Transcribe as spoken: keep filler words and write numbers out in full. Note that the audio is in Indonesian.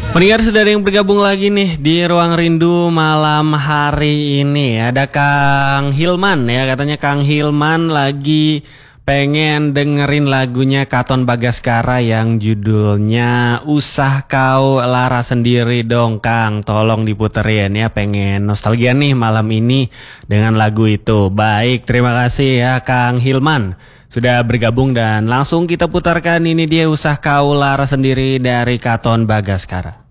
Pendengar sudah ada yang bergabung lagi nih di Ruang Rindu malam hari ini. Ada Kang Hilman ya, katanya Kang Hilman lagi pengen dengerin lagunya Katon Bagaskara yang judulnya Usah Kau Lara Sendiri dong Kang. Tolong diputerin ya, pengen nostalgia nih malam ini dengan lagu itu. Baik, terima kasih ya Kang Hilman sudah bergabung dan langsung kita putarkan ini dia Usah Kau Lara Sendiri dari Katon Bagaskara.